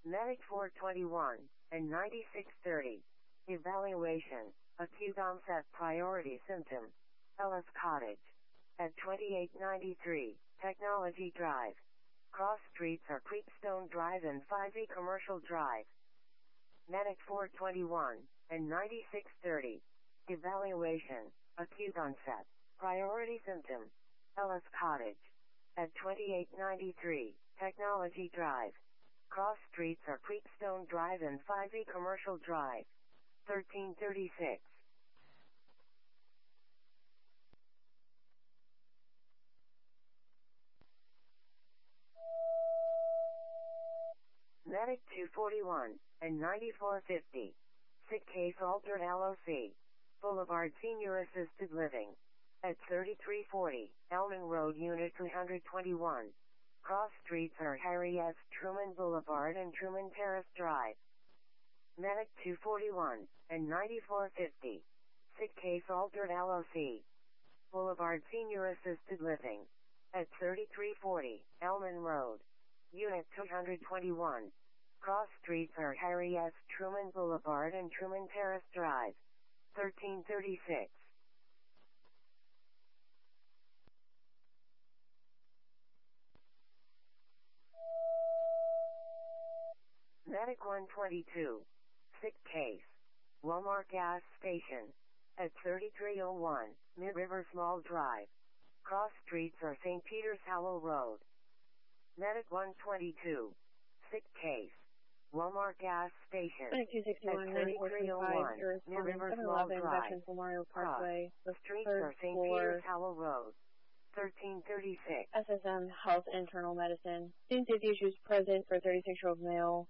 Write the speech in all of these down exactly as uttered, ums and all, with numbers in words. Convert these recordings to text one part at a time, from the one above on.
Medic four twenty-one and ninety-six thirty. Evaluation. Acute onset priority symptom. Ellis Cottage. At twenty-eight ninety-three, Technology Drive. Cross streets are Creekstone Drive and five E Commercial Drive. Medic four twenty-one and ninety-six thirty. Evaluation. Acute onset. Priority symptom. Ellis Cottage. At twenty-eight ninety-three, Technology Drive. Cross streets are Creekstone Drive and five E Commercial Drive. thirteen thirty-six. Medic two forty-one and ninety-four fifty. Sick case altered L O C. Boulevard Senior Assisted Living. At thirty-three forty, Elman Road Unit two twenty-one. Cross streets are Harry S. Truman Boulevard and Truman Terrace Drive. Medic two forty-one and ninety-four fifty. Sick case altered L O C. Boulevard Senior Assisted Living. At thirty-three forty, Elman Road. Unit two twenty-one. Cross streets are Harry S. Truman Boulevard and Truman Terrace Drive. thirteen thirty-six. Medic one twenty-two. Sick case. Walmart gas station. At thirty-three oh one, Mid-River Small Drive. Cross streets are Saint Peter's Hollow Road. Medic one twenty-two. Sick case. Walmart gas station. Medic two sixty-one, thirty-three oh one, Mid-River Small Drive. Veterans Memorial Parkway. The streets Third are Saint floor. Peter's Hollow Road. thirteen thirty-six. S S M Health Internal Medicine. Student safety issues present for thirty-six-year-old male.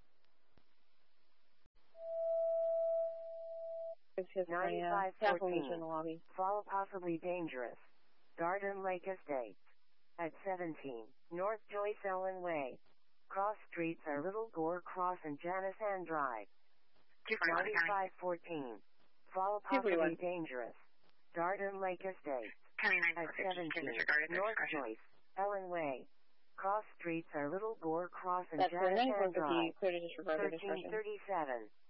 ninety-five Staff will fourteen. meet you in the lobby. Fall possibly dangerous. Garden Lake Estates. At seventeen, North Joyce Ellen Way. Cross streets are Little Gore Cross and Janice Ann Drive. ninety-five fourteen. Fall possibly dangerous. Garden Lake Estates. At seventeen, North Joyce Ellen Way. Cross streets are Little Gore Cross and That's Janice Ann ninety-four fifty, Drive. clear to disregard the thirteen discretion. thirty-seven.